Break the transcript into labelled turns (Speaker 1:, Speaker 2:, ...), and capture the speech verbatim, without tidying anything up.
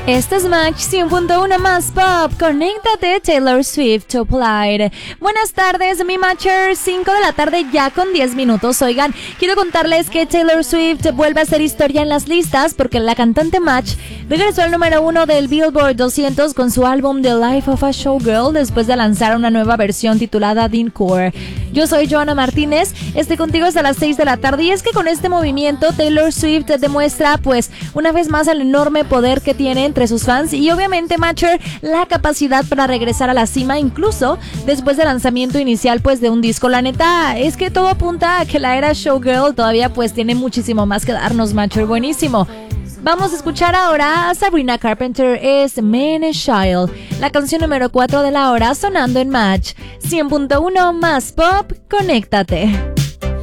Speaker 1: Este es Match cien punto uno más pop. Conéctate, Taylor Swift, Top Light. Buenas tardes, mi Matcher. cinco de la tarde ya con diez minutos. Oigan, quiero contarles que Taylor Swift vuelve a hacer historia en las listas porque la cantante Match regresó al número uno del Billboard doscientos con su álbum The Life of a Showgirl después de lanzar una nueva versión titulada Encore. Yo soy Joana Martínez, estoy contigo hasta las seis de la tarde y es que con este movimiento Taylor Swift demuestra pues una vez más el enorme poder que tiene entre sus fans y obviamente Matcher la capacidad para regresar a la cima incluso después del lanzamiento inicial pues de un disco. La neta es que todo apunta a que la era Showgirl todavía pues tiene muchísimo más que darnos. Matcher, buenísimo. Vamos a escuchar ahora a Sabrina Carpenter, es Man Child, la canción número cuatro de la hora sonando en Match cien punto uno más pop. Conéctate.